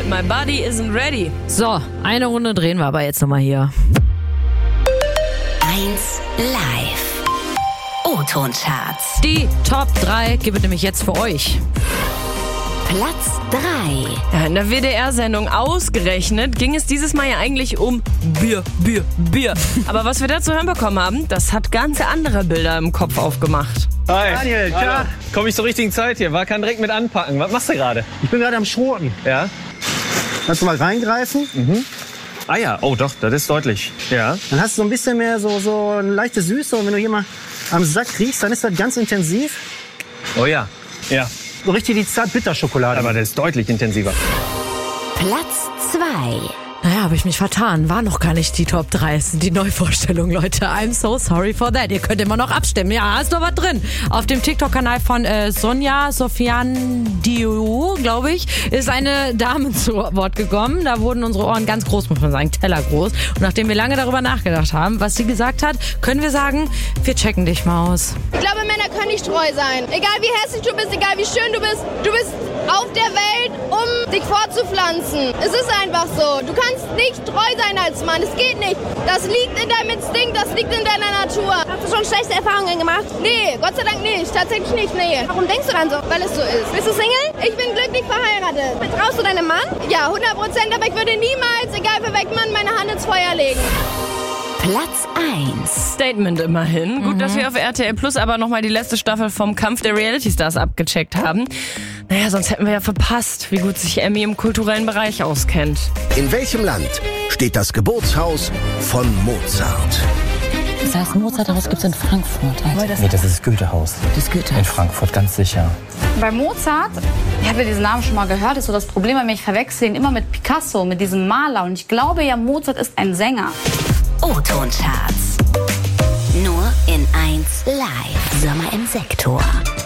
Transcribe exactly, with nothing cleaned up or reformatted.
My Body Isn't Ready. So, eine Runde drehen wir aber jetzt nochmal hier. eins live. O-Ton-Charts. Die Top drei gibt es nämlich jetzt für euch. Platz drei. Ja, in der W D R-Sendung Ausgerechnet ging es dieses Mal ja eigentlich um Bier, Bier, Bier. Aber was wir da zu hören bekommen haben, das hat ganz andere Bilder im Kopf aufgemacht. Hi. Daniel, klar. Komm ich zur richtigen Zeit hier? War kann direkt mit anpacken. Was machst du gerade? Ich bin gerade am Schroten. Ja? Kannst du mal reingreifen? Mhm. Ah ja, oh doch, das ist deutlich. Ja. Dann hast du so ein bisschen mehr so, so eine leichte Süße. Und wenn du hier mal am Sack riechst, dann ist das ganz intensiv. Oh ja. Ja. So richtig die Zart-Bitter-Schokolade. Aber das ist deutlich intensiver. Platz zwei. Naja, habe ich mich vertan. War noch gar nicht die Top drei. Es sind die Neuvorstellung, Leute. I'm so sorry for that. Ihr könnt immer noch abstimmen. Ja, ist doch was drin. Auf dem TikTok-Kanal von äh, Sonja Sofian-Diou, glaube ich, ist eine Dame zu Wort gekommen. Da wurden unsere Ohren ganz groß, muss man sagen, tellergroß. Und nachdem wir lange darüber nachgedacht haben, was sie gesagt hat, können wir sagen, wir checken dich mal aus. Ich glaube, Männer können nicht treu sein. Egal wie hässlich du bist, egal wie schön du bist, du bist auf der Welt, um dich fortzupflanzen. Es ist einfach so. Du kannst nicht treu sein als Mann. Es geht nicht. Das liegt in deinem Instinkt, das liegt in deiner Natur. Hast du schon schlechte Erfahrungen gemacht? Nee, Gott sei Dank nicht. Tatsächlich nicht, nee. Warum denkst du dann so? Weil es so ist. Bist du Single? Ich bin glücklich verheiratet. Vertraust du deinem Mann? Ja, hundert Prozent. Aber ich würde niemals, egal für welchen Mann, meine Hand ins Feuer legen. Platz eins. Statement immerhin. Gut, Mhm. dass wir auf R T L Plus aber nochmal die letzte Staffel vom Kampf der Reality Stars abgecheckt haben. Naja, sonst hätten wir ja verpasst, wie gut sich Emmy im kulturellen Bereich auskennt. In welchem Land steht das Geburtshaus von Mozart? Das Mozarthaus gibt es in Frankfurt. Nee, das ist das Goethehaus. Das Goethe. In Frankfurt, ganz sicher. Bei Mozart, ich habe ja diesen Namen schon mal gehört, ist so das Problem, wenn mich verwechseln, immer mit Picasso, mit diesem Maler. Und ich glaube ja, Mozart ist ein Sänger. O-Ton-Charts. Nur in eins live. Sommer im Sektor.